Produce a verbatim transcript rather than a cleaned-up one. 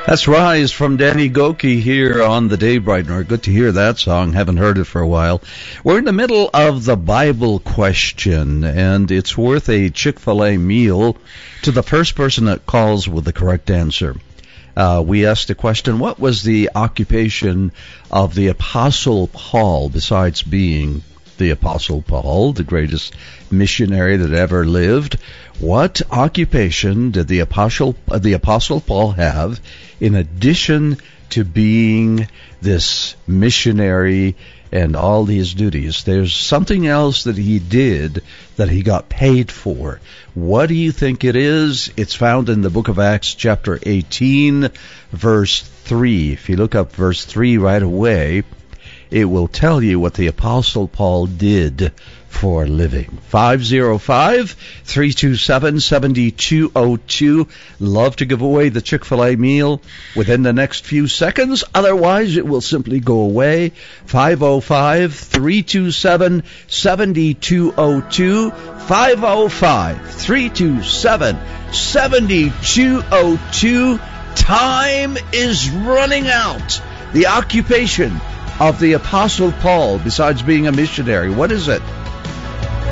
That's Rise from Danny Gokey here on the Dave Brightner. Good to hear that song. Haven't heard it for a while. We're in the middle of the Bible question, and it's worth a Chick-fil-A meal to the first person that calls with the correct answer. Uh, we asked the question, what was the occupation of the Apostle Paul besides being the Apostle Paul, the greatest missionary that ever lived? What occupation did the Apostle, uh, the Apostle Paul have in addition to being this missionary and all these duties? There's something else that he did that he got paid for. What do you think it is? It's found in the book of Acts chapter eighteen, verse three. If you look up verse three right away, it will tell you what the Apostle Paul did for a living. five oh five, three two seven, seven two oh two. Love to give away the Chick-fil-A meal within the next few seconds. Otherwise, it will simply go away. five oh five, three two seven, seven two oh two. five oh five, three two seven, seven two oh two. Time is running out. The occupation of the Apostle Paul, besides being a missionary, what is it?